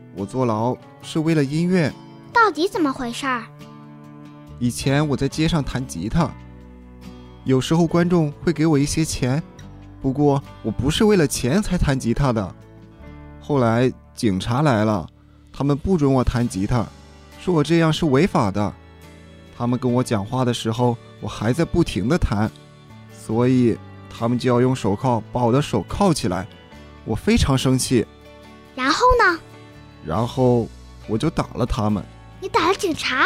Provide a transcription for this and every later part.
我坐牢是为了音乐。 到底怎么回事儿？ 以前我在街上弹吉他，有时候观众会给我一些钱，不过我不是为了钱才弹吉他的。后来警察来了，他们不准我弹吉他，说我这样是违法的。他们跟我讲话的时候，我还在不停地弹，所以他们就要用手铐把我的手铐起来。我非常生气。 然后呢？ 然后我就打了他们。 你打了警察？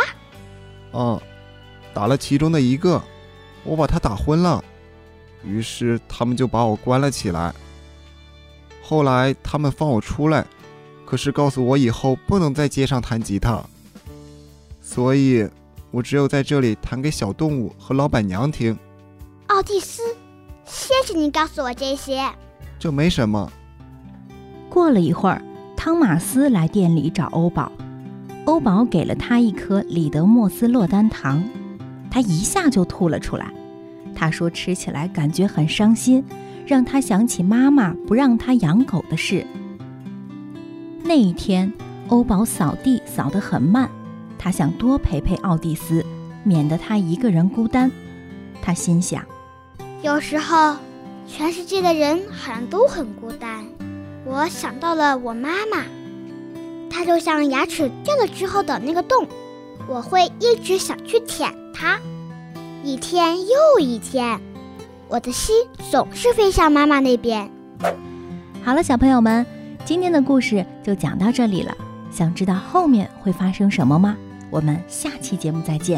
打了其中的一个，我把他打昏了，于是他们就把我关了起来。后来他们放我出来，可是告诉我以后不能在街上弹吉他，所以我只有在这里弹给小动物和老板娘听。 奥蒂斯，谢谢你告诉我这些。 这没什么。 过了一会儿，汤马斯来店里找欧宝，欧宝给了他一颗里德莫斯洛丹糖，他一下就吐了出来。他说吃起来感觉很伤心，让他想起妈妈不让他养狗的事。那一天，欧宝扫地扫得很慢，他想多陪陪奥蒂斯，免得他一个人孤单。他心想， 有时候全世界的人好像都很孤单。我想到了我妈妈，她就像牙齿掉了之后的那个洞，我会一直想去舔它，一天又一天，我的心总是飞向妈妈那边。 好了，小朋友们，今天的故事就讲到这里了。想知道后面会发生什么吗？我们下期节目再见。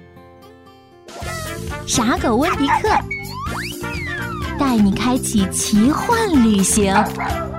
傻狗温迪克带你开启奇幻旅行。